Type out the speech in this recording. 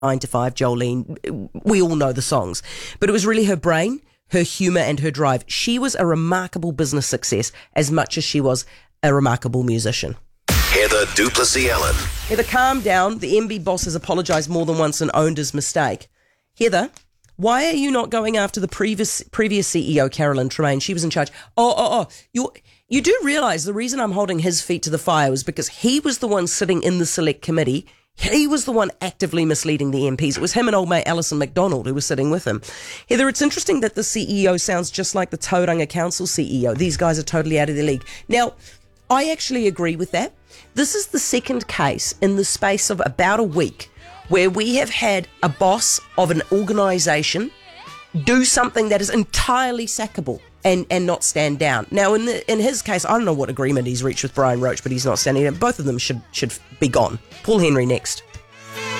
9 to 5, Jolene. We all know the songs. But it was really her brain, her humour and her drive. She was a remarkable business success as much as she was a remarkable musician. Heather du Plessis-Allen. Heather, calm down. The MB boss has apologised more than once and owned his mistake. Heather, why are you not going after the previous CEO, Carolyn Tremaine? She was in charge. You do realise the reason I'm holding his feet to the fire was because he was the one sitting in the select committee. He was the one actively misleading the MPs. It was him and old mate Alison McDonald who was sitting with him. Heather, it's interesting that the CEO sounds just like the Tauranga Council CEO. These guys are totally out of their league. Now, I actually agree with that. This is the second case in the space of about a week where we have had a boss of an organisation do something that is entirely sackable and not stand down. Now, in his case, I don't know what agreement he's reached with Brian Roach, but he's not standing down. Both of them should be gone. Paul Henry next.